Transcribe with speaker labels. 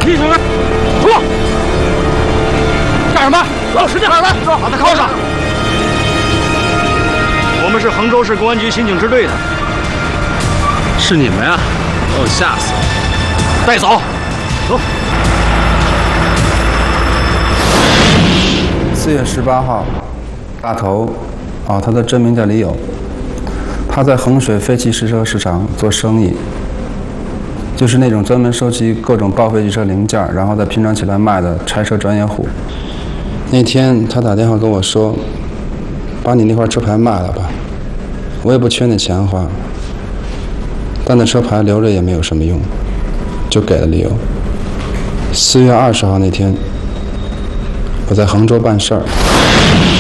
Speaker 1: 弟兄们，出！干什么？老实点来，把他铐上。
Speaker 2: 我们是衡州市公安局刑警支队的。
Speaker 3: 是你们呀？把我吓死了！
Speaker 2: 带走，走。
Speaker 4: 4月18号，大头，他的真名叫李友，他在衡水废弃汽车市场做生意，就是那种专门收集各种报废汽车零件，然后再拼装起来卖的拆车专业户。那天他打电话跟我说：“把你那块车牌卖了吧，我也不缺那钱花，但那车牌留着也没有什么用，就给了李友。4月20号那天。 我在衡州办事儿。